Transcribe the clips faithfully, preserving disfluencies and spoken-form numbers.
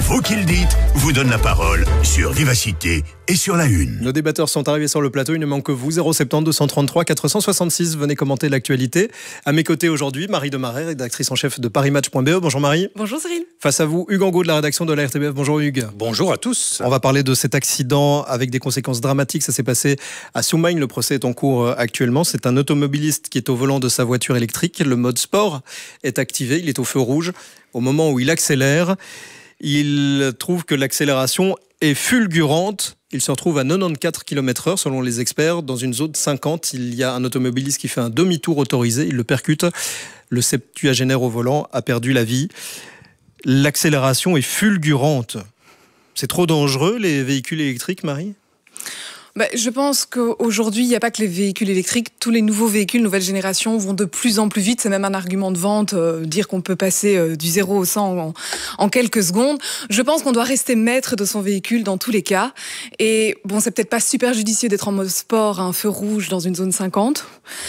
Vous qui le dites vous donne la parole sur Vivacité et sur La Une. Nos débatteurs sont arrivés sur le plateau, il ne manque que vous. zéro sept zéro deux cent trente-trois quatre cent soixante-six, venez commenter l'actualité. À mes côtés aujourd'hui, Marie Demaret, rédactrice en chef de paris match point b e. Bonjour Marie. Bonjour Cyril. Face à vous, Hugues Angot de la rédaction de la R T B F. Bonjour Hugues. Bonjour à tous. On va parler de cet accident avec des conséquences dramatiques. Ça s'est passé à Soumagne, le procès est en cours actuellement. C'est un automobiliste qui est au volant de sa voiture électrique. Le mode sport est activé, il est au feu rouge. Au moment où il accélère, il trouve que l'accélération est fulgurante. Il se retrouve à quatre-vingt-quatorze kilomètres heure selon les experts. Dans une zone cinquante, il y a un automobiliste qui fait un demi-tour autorisé. Il le percute. Le septuagénaire au volant a perdu la vie. L'accélération est fulgurante. C'est trop dangereux, les véhicules électriques, Marie ? Bah, je pense qu'aujourd'hui, il n'y a pas que les véhicules électriques. Tous les nouveaux véhicules, nouvelle génération, vont de plus en plus vite. C'est même un argument de vente, euh, dire qu'on peut passer euh, du zéro au cent en, en quelques secondes. Je pense qu'on doit rester maître de son véhicule dans tous les cas. Et bon, c'est peut-être pas super judicieux d'être en mode sport à un feu rouge dans une zone cinquante,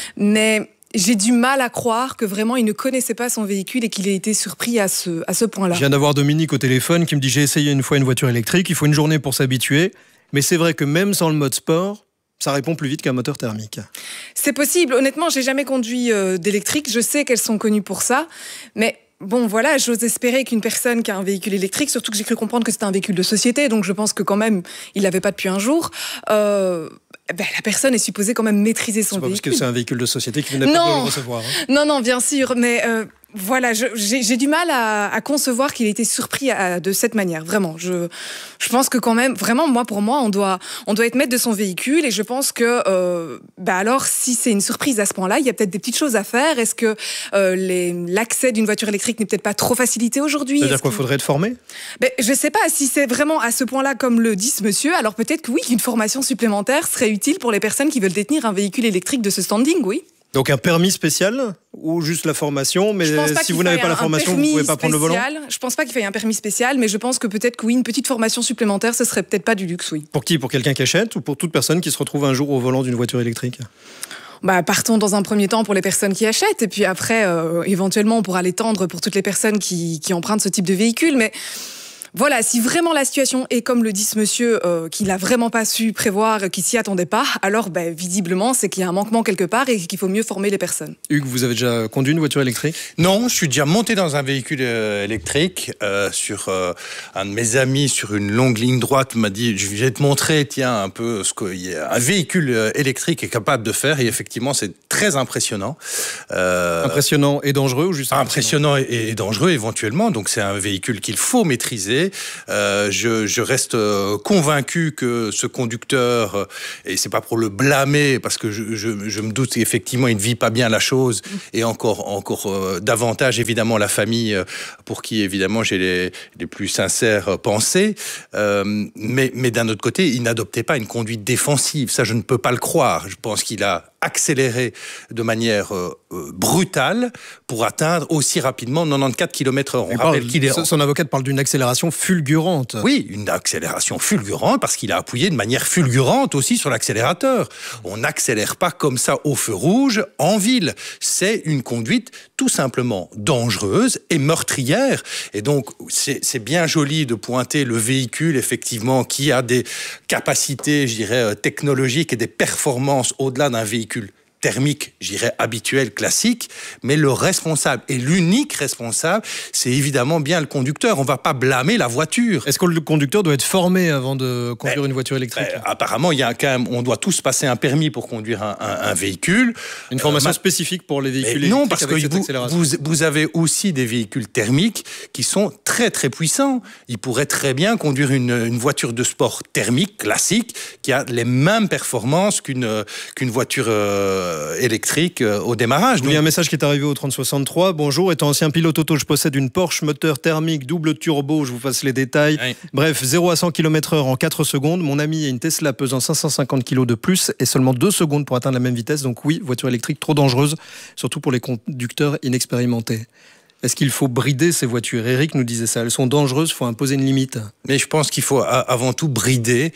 mais j'ai du mal à croire que vraiment il ne connaissait pas son véhicule et qu'il ait été surpris à ce, à ce point-là. Je viens d'avoir Dominique au téléphone qui me dit « J'ai essayé une fois une voiture électrique, il faut une journée pour s'habituer ». Mais c'est vrai que même sans le mode sport, ça répond plus vite qu'un moteur thermique. C'est possible. Honnêtement, j'ai jamais conduit euh, d'électrique. Je sais qu'elles sont connues pour ça. Mais bon, voilà, j'ose espérer qu'une personne qui a un véhicule électrique, surtout que j'ai cru comprendre que c'était un véhicule de société, donc je pense que quand même, il l'avait pas depuis un jour. Euh, ben, la personne est supposée quand même maîtriser son c'est pas véhicule. Parce que c'est un véhicule de société qui venait pas de le recevoir. Hein. Non, non, bien sûr, mais... Euh, Voilà, je, j'ai, j'ai du mal à, à concevoir qu'il ait été surpris à, de cette manière, vraiment. Je, je pense que quand même, vraiment, moi, pour moi, on doit, on doit être maître de son véhicule et je pense que, euh, bah alors, si c'est une surprise à ce point-là, il y a peut-être des petites choses à faire. Est-ce que euh, les, l'accès d'une voiture électrique n'est peut-être pas trop facilité aujourd'hui ? C'est-à-dire qu'il faudrait être formé ? Ben, je sais pas, si c'est vraiment à ce point-là, comme le dit ce monsieur, alors peut-être que oui, qu'une formation supplémentaire serait utile pour les personnes qui veulent détenir un véhicule électrique de ce standing, oui. Donc un permis spécial ou juste la formation, mais si vous n'avez pas la formation, vous ne pouvez pas prendre le volant ? Je pense pas qu'il faille un permis spécial, mais je pense que peut-être que oui, une petite formation supplémentaire, ce serait peut-être pas du luxe, oui. Pour qui ? Pour quelqu'un qui achète ou pour toute personne qui se retrouve un jour au volant d'une voiture électrique ? Bah, partons dans un premier temps pour les personnes qui achètent, et puis après, euh, éventuellement, on pourra l'étendre pour toutes les personnes qui, qui empruntent ce type de véhicule, mais... Voilà, si vraiment la situation est comme le dit ce monsieur, euh, qu'il n'a vraiment pas su prévoir, qu'il s'y attendait pas, alors ben, visiblement c'est qu'il y a un manquement quelque part et qu'il faut mieux former les personnes. Hugues, vous avez déjà conduit une voiture électrique ? Non, je suis déjà monté dans un véhicule euh, électrique. Euh, sur euh, un de mes amis sur une longue ligne droite m'a dit, je vais te montrer, tiens, un peu ce qu'un véhicule euh, électrique est capable de faire. Et effectivement, c'est très impressionnant. Euh, impressionnant et dangereux ou juste impressionnant, impressionnant et, et dangereux éventuellement. Donc c'est un véhicule qu'il faut maîtriser. Euh, je, je reste convaincu que ce conducteur, et c'est pas pour le blâmer, parce que je, je, je me doute qu'effectivement il ne vit pas bien la chose, et encore, encore euh, davantage évidemment la famille, pour qui évidemment j'ai les, les plus sincères pensées, euh, mais, mais d'un autre côté, il n'adoptait pas une conduite défensive, ça je ne peux pas le croire. Je pense qu'il a accéléré de manière euh, brutale pour atteindre aussi rapidement quatre-vingt-quatorze kilomètres heure. On rappelle qu'il est... Son avocate parle d'une accélération fulgurante. Oui, une accélération fulgurante parce qu'il a appuyé de manière fulgurante aussi sur l'accélérateur. On n'accélère pas comme ça au feu rouge en ville. C'est une conduite tout simplement dangereuse et meurtrière. Et donc, c'est, c'est bien joli de pointer le véhicule, effectivement, qui a des capacités, je dirais, technologiques et des performances au-delà d'un véhicule thermique, je dirais, habituel, classique, mais le responsable, et l'unique responsable, c'est évidemment bien le conducteur. On ne va pas blâmer la voiture. Est-ce que le conducteur doit être formé avant de conduire ben, une voiture électrique ? ben, Apparemment, il y a quand même, on doit tous passer un permis pour conduire un, un, un véhicule. Une formation euh, spécifique pour les véhicules électriques ? Non, parce que vous, vous, vous avez aussi des véhicules thermiques qui sont très très puissants. Ils pourraient très bien conduire une, une voiture de sport thermique, classique, qui a les mêmes performances qu'une, qu'une voiture euh, électrique euh, au démarrage. Donc... Il y a un message qui est arrivé au trente soixante-trois. Bonjour, étant ancien pilote auto, je possède une Porsche moteur thermique double turbo, je vous passe les détails. Oui. Bref, zéro à cent kilomètres heure en quatre secondes. Mon ami a une Tesla pesant cinq cent cinquante kilos de plus et seulement deux secondes pour atteindre la même vitesse. Donc oui, voiture électrique trop dangereuse, surtout pour les conducteurs inexpérimentés. Est-ce qu'il faut brider ces voitures ? Eric nous disait ça, elles sont dangereuses, il faut imposer une limite. Mais je pense qu'il faut avant tout brider,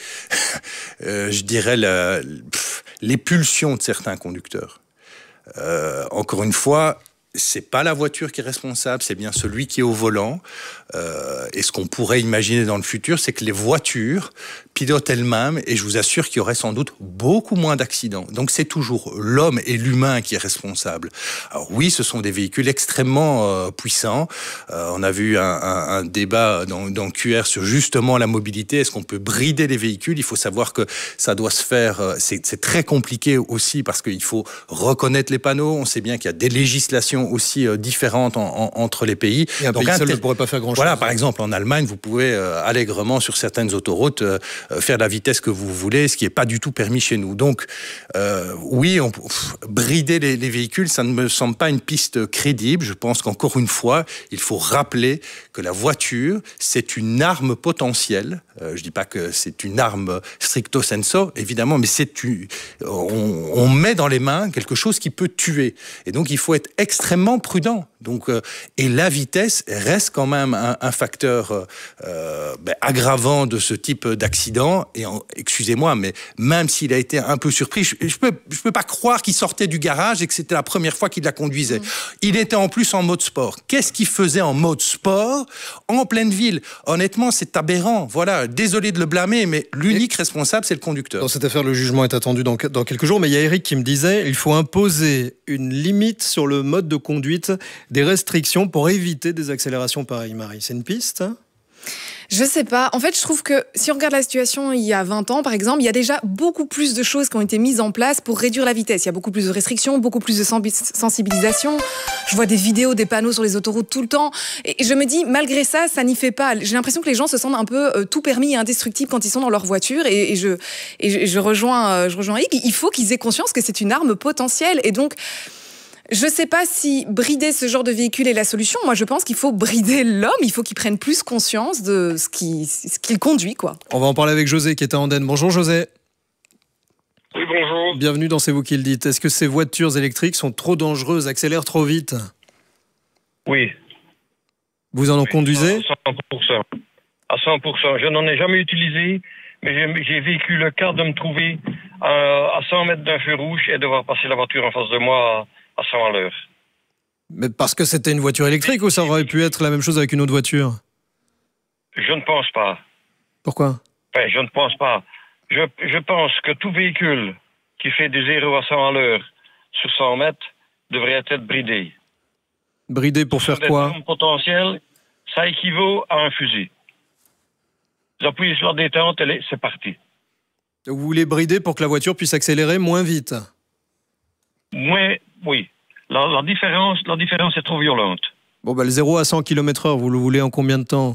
euh, je dirais, la, pff, les pulsions de certains conducteurs. Euh, encore une fois, c'est pas la voiture qui est responsable, c'est bien celui qui est au volant. Euh, et ce qu'on pourrait imaginer dans le futur, c'est que les voitures pilotent elles-mêmes, et je vous assure qu'il y aurait sans doute beaucoup moins d'accidents. Donc c'est toujours l'homme et l'humain qui est responsable. Alors oui, ce sont des véhicules extrêmement euh, puissants. Euh, on a vu un, un, un débat dans, dans Q R sur justement la mobilité. Est-ce qu'on peut brider les véhicules? Il faut savoir que ça doit se faire. Euh, c'est, c'est très compliqué aussi parce qu'il faut reconnaître les panneaux. On sait bien qu'il y a des législations aussi euh, différentes en, en, entre les pays. Et un Donc, pays un seul tel... ne pourrait pas faire grand-chose. Voilà, par exemple, en Allemagne, vous pouvez euh, allègrement sur certaines autoroutes euh, faire la vitesse que vous voulez, ce qui n'est pas du tout permis chez nous. Donc, euh, oui, on, pff, brider les, les véhicules, ça ne me semble pas une piste crédible. Je pense qu'encore une fois, il faut rappeler que la voiture, c'est une arme potentielle. Euh, je ne dis pas que c'est une arme stricto sensu, évidemment, mais c'est une, on, on met dans les mains quelque chose qui peut tuer. Et donc, il faut être extrêmement prudent. Donc, euh, et la vitesse reste quand même un, un facteur euh, ben, aggravant de ce type d'accident. Et en, excusez-moi, mais même s'il a été un peu surpris, je, je peux, je peux pas croire qu'il sortait du garage et que c'était la première fois qu'il la conduisait. Mmh. Il était en plus en mode sport. Qu'est-ce qu'il faisait en mode sport en pleine ville? Honnêtement, c'est aberrant. Voilà, désolé de le blâmer, mais l'unique et responsable, c'est le conducteur. Dans cette affaire, le jugement est attendu dans, dans quelques jours, mais il y a Eric qui me disait il faut imposer une limite sur le mode de conduite, des restrictions pour éviter des accélérations pareilles. Marie, c'est une piste, hein? Je sais pas. En fait, je trouve que si on regarde la situation il y a vingt ans, par exemple, il y a déjà beaucoup plus de choses qui ont été mises en place pour réduire la vitesse. Il y a beaucoup plus de restrictions, beaucoup plus de sensibilisation. Je vois des vidéos, des panneaux sur les autoroutes tout le temps. Et je me dis, malgré ça, ça n'y fait pas. J'ai l'impression que les gens se sentent un peu euh, tout permis et indestructibles quand ils sont dans leur voiture. Et, et, je, et je, je rejoins, euh, je rejoins Yves. Il faut qu'ils aient conscience que c'est une arme potentielle. Et donc, je ne sais pas si brider ce genre de véhicule est la solution. Moi, je pense qu'il faut brider l'homme. Il faut qu'il prenne plus conscience de ce qu'il, ce qu'il conduit, quoi. On va en parler avec José qui est à Andenne. Bonjour José. Oui, bonjour. Bienvenue dans C'est vous qui le dites. Est-ce que ces voitures électriques sont trop dangereuses, accélèrent trop vite? Oui. Vous en oui, conduisez? À cent pour cent. À cent pour cent. Je n'en ai jamais utilisé, mais j'ai, j'ai vécu le cas de me trouver à, à cent mètres d'un feu rouge et devoir passer la voiture en face de moi à, à cent à l'heure. Mais parce que c'était une voiture électrique ou ça aurait pu être la même chose avec une autre voiture? Je ne pense pas. Pourquoi? Enfin, je ne pense pas. Je, je pense que tout véhicule qui fait du zéro à cent à l'heure sur cent mètres devrait être bridé. Bridé pour faire quoi? Potentiel, ça équivaut à un fusil. Vous appuyez sur la détente, elle est, c'est parti. Vous voulez brider pour que la voiture puisse accélérer moins vite? Moins, oui. La, la, différence, la différence est trop violente. Bon, bah, le zéro à cent kilomètres heure, vous le voulez en combien de temps?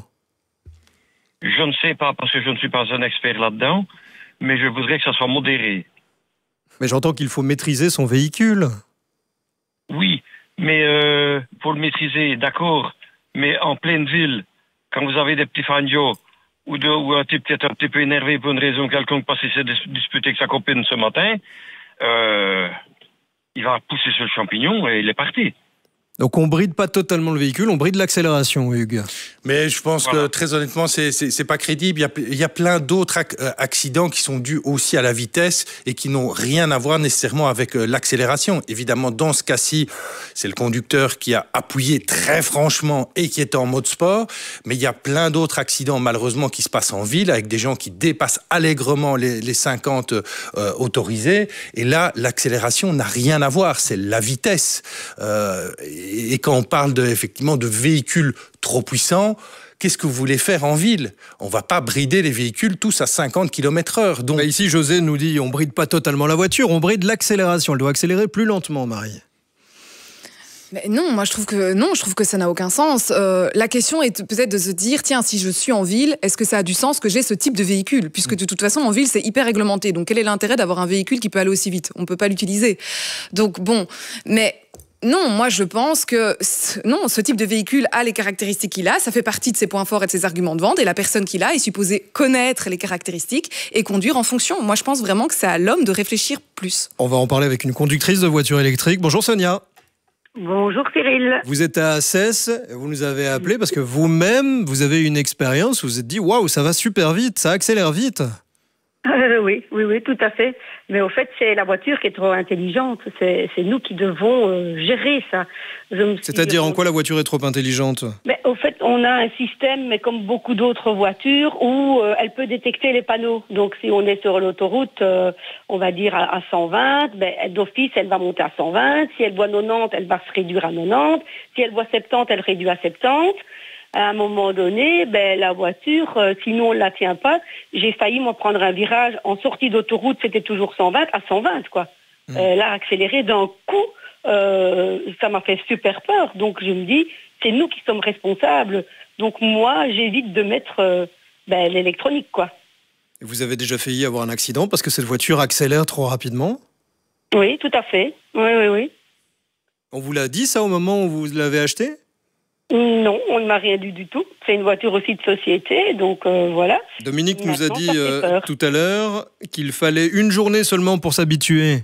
Je ne sais pas, parce que je ne suis pas un expert là-dedans, mais je voudrais que ça soit modéré. Mais j'entends qu'il faut maîtriser son véhicule. Oui, mais euh, pour le maîtriser, d'accord, mais en pleine ville, quand vous avez des petits fangio, ou, de, ou un type qui est un petit peu énervé pour une raison quelconque parce qu'il s'est disputé avec sa copine ce matin, euh, il va pousser sur le champignon et il est parti. Donc on bride pas totalement le véhicule, on bride l'accélération, Hugues. Mais je pense voilà. que très honnêtement, c'est, c'est, c'est pas crédible. Il y a, il y a plein d'autres ac- accidents qui sont dus aussi à la vitesse et qui n'ont rien à voir nécessairement avec l'accélération. Évidemment, dans ce cas-ci, c'est le conducteur qui a appuyé très franchement et qui était en mode sport. Mais il y a plein d'autres accidents, malheureusement, qui se passent en ville avec des gens qui dépassent allègrement les, les cinquante euh, autorisés. Et là, l'accélération n'a rien à voir. C'est la vitesse. Euh, Et quand on parle de, effectivement de véhicules trop puissants, qu'est-ce que vous voulez faire en ville? On ne va pas brider les véhicules tous à cinquante kilomètres heure. Donc... Bah ici, José nous dit on ne bride pas totalement la voiture, on bride l'accélération. Elle doit accélérer plus lentement, Marie. Mais non, moi je trouve que non, je trouve que ça n'a aucun sens. Euh, la question est peut-être de se dire, tiens, si je suis en ville, est-ce que ça a du sens que j'ai ce type de véhicule? Puisque de toute façon, en ville, c'est hyper réglementé. Donc quel est l'intérêt d'avoir un véhicule qui peut aller aussi vite? On ne peut pas l'utiliser. Donc bon, mais... Non, moi je pense que non, ce type de véhicule a les caractéristiques qu'il a, ça fait partie de ses points forts et de ses arguments de vente, et la personne qui l'a est supposée connaître les caractéristiques et conduire en fonction. Moi je pense vraiment que c'est à l'homme de réfléchir plus. On va en parler avec une conductrice de voiture électrique. Bonjour Sonia. Bonjour Cyril. Vous êtes à Assès, vous nous avez appelé parce que vous-même, vous avez une expérience, vous vous êtes dit « Waouh, ça va super vite, ça accélère vite ». Euh, oui, oui, oui, tout à fait. Mais au fait, c'est la voiture qui est trop intelligente. C'est, c'est nous qui devons euh, gérer ça. Je me suis- C'est-à-dire en quoi la voiture est trop intelligente? Mais au fait, on a un système, mais comme beaucoup d'autres voitures, où euh, elle peut détecter les panneaux. Donc, si on est sur l'autoroute, euh, on va dire à, à cent vingt, ben, d'office, elle va monter à cent vingt. Si elle voit quatre-vingt-dix, elle va se réduire à quatre-vingt-dix. Si elle voit soixante-dix, elle réduit à soixante-dix. À un moment donné, ben, la voiture, euh, sinon on ne la tient pas. J'ai failli moi prendre un virage en sortie d'autoroute, c'était toujours cent vingt, à cent vingt, quoi. Mmh. Euh, là, accéléré d'un coup, euh, ça m'a fait super peur. Donc je me dis, c'est nous qui sommes responsables. Donc moi, j'évite de mettre euh, ben, l'électronique, quoi. Vous avez déjà failli avoir un accident parce que cette voiture accélère trop rapidement? Oui, tout à fait. Oui, oui, oui. On vous l'a dit ça au moment où vous l'avez achetée? Non, on ne m'a rien dit du tout. C'est une voiture aussi de société, donc euh, voilà. Dominique nous a Maintenant, dit ça fait euh, peur. tout à l'heure qu'il fallait une journée seulement pour s'habituer.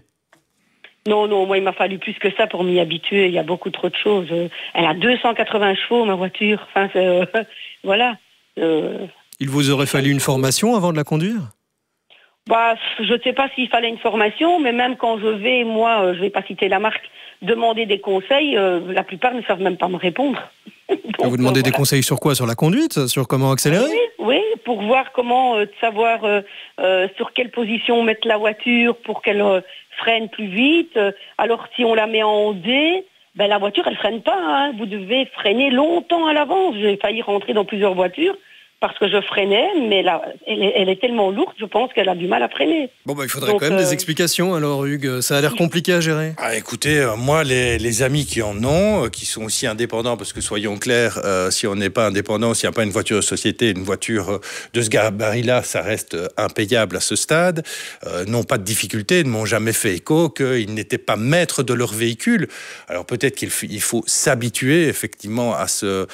Non, non, moi il m'a fallu plus que ça pour m'y habituer. Il y a beaucoup trop de choses. Euh, Elle a deux cent quatre-vingts chevaux, ma voiture. Enfin, c'est, euh, voilà. Euh, Il vous aurait fallu une formation avant de la conduire? bah, je ne sais pas s'il fallait une formation, mais même quand je vais, moi, euh, je ne vais pas citer la marque, demander des conseils, euh, la plupart ne savent même pas me répondre. Donc, Vous demandez euh, des voilà. conseils sur quoi? Sur la conduite? Sur comment accélérer? Oui, oui, pour voir comment, euh, savoir euh, euh, sur quelle position mettre la voiture pour qu'elle euh, freine plus vite. Euh, alors si on la met en D, ben la voiture elle freine pas. Hein. Vous devez freiner longtemps à l'avance. J'ai failli rentrer dans plusieurs voitures parce que je freinais, mais là, elle, est- elle est tellement lourde, je pense qu'elle a du mal à freiner. Bon, bah, il faudrait Donc, quand même des euh, explications alors, Hugues. Ça a l'air compliqué à gérer. Ah, écoutez, euh, moi, les, les amis qui en ont, euh, qui sont aussi indépendants, parce que soyons clairs, euh, si on n'est pas indépendant, s'il n'y a pas une voiture de société, une voiture euh, de ce gabarit-là, ça reste euh, impayable à ce stade, euh, n'ont pas de difficulté, ne m'ont jamais fait écho qu'ils n'étaient pas maîtres de leur véhicule. Alors peut-être qu'il f- il faut s'habituer effectivement à, ce,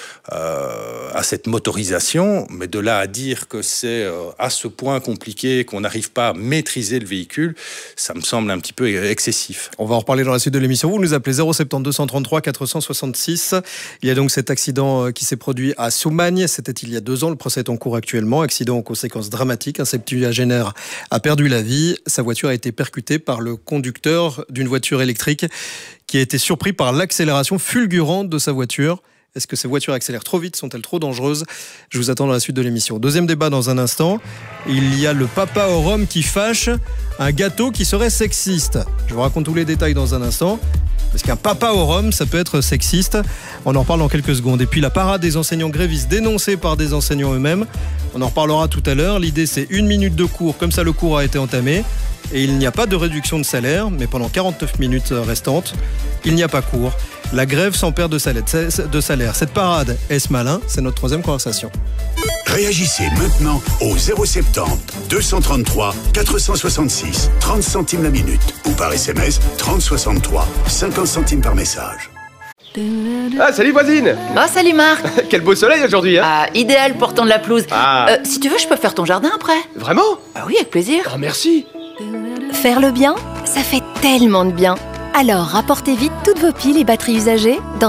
euh, à cette motorisation, mais de là à dire que c'est euh, à ce point compliqué qu'on n'arrive pas à maîtriser le véhicule, ça me semble un petit peu excessif. On va en reparler dans la suite de l'émission. Vous nous appelez zéro sept deux deux trois trois quatre cent soixante-six. Il y a donc cet accident euh, qui s'est produit à Soumagne. C'était il y a deux ans. Le procès est en cours actuellement. Accident aux conséquences dramatiques. Un septuagénaire a perdu la vie. Sa voiture a été percutée par le conducteur d'une voiture électrique qui a été surpris par l'accélération fulgurante de sa voiture. Est-ce que ces voitures accélèrent trop vite? Sont-elles trop dangereuses? Je vous attends dans la suite de l'émission. Deuxième débat dans un instant. Il y a le papa au rhum qui fâche un gâteau qui serait sexiste. Je vous raconte tous les détails dans un instant. Parce qu'un papa au rhum, ça peut être sexiste. On en reparle dans quelques secondes. Et puis la parade des enseignants grévistes dénoncée par des enseignants eux-mêmes. On en reparlera tout à l'heure. L'idée, c'est une minute de cours. Comme ça, le cours a été entamé. Et il n'y a pas de réduction de salaire. Mais pendant quarante-neuf minutes restantes, il n'y a pas cours. La grève sans perte de salaire. Cette parade, est-ce malin? C'est notre troisième conversation. Réagissez maintenant au zéro sept zéro deux cent trente-trois quatre cent soixante-six, trente centimes la minute ou par S M S trente soixante-trois, cinquante centimes par message. Ah, salut voisine. Oh, salut Marc. Quel beau soleil aujourd'hui, hein. Ah, idéal pour tendre la pelouse. Ah. Euh, si tu veux, je peux faire ton jardin après. Vraiment? Ah oui, avec plaisir. Oh, merci. Faire le bien, ça fait tellement de bien. Alors rapportez vite toutes vos piles et batteries usagées dans